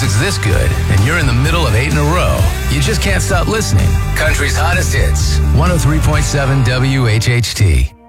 music's this good and you're in the middle of 8 in a row, you just can't stop listening. Country's hottest hits. 103.7 WHHT.